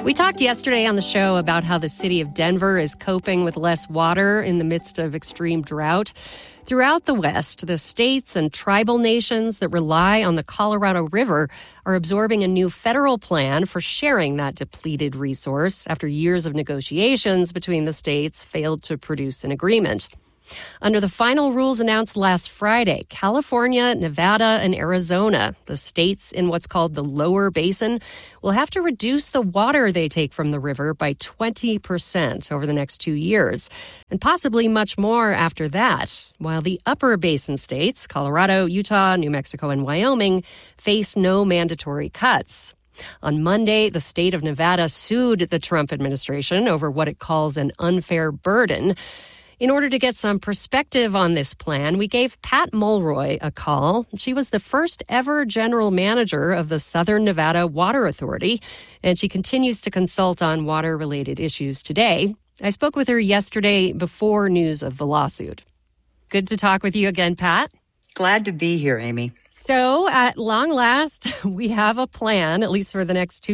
We talked yesterday on the show about how the city of Denver is coping with less water in the midst of extreme drought. Throughout the West, the states and tribal nations that rely on the Colorado River are absorbing a new federal plan for sharing that depleted resource after years of negotiations between the states failed to produce an agreement. Under the final rules announced last Friday, California, Nevada, and Arizona, the states in what's called the Lower Basin, will have to reduce the water they take from the river by 20% over the next 2 years, and possibly much more after that, while the Upper Basin states, Colorado, Utah, New Mexico, and Wyoming, face no mandatory cuts. On Monday, the state of Nevada sued the Trump administration over what it calls an unfair burden. In order to get some perspective on this plan, we gave Pat Mulroy a call. She was the first ever general manager of the Southern Nevada Water Authority, and she continues to consult on water-related issues today. I spoke with her yesterday before news of the lawsuit. Good to talk with you again, Pat. Glad to be here, Amy. So, at long last, we have a plan, at least for the next 2